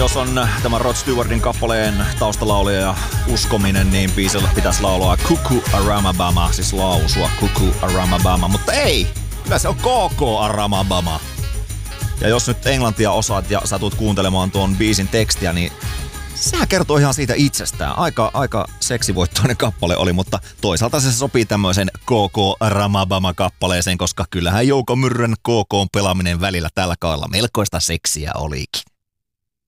jos on tämän Rod Stewartin kappaleen taustalaulija ja uskominen, niin biisillä pitäisi laulaa Kuku Aramabama, siis lausua Kuku Aramabama, mutta ei, kyllä se on KK Aramabama. Ja jos nyt englantia osaat ja sä tulet kuuntelemaan tuon biisin tekstiä, niin sehän kertoo ihan siitä itsestään. Aika seksivoittoinen kappale oli, mutta toisaalta se sopii tämmöisen KK Aramabama-kappaleeseen, koska kyllähän Jouko Myrrän KK pelaaminen välillä tällä kaudella melkoista seksiä olikin.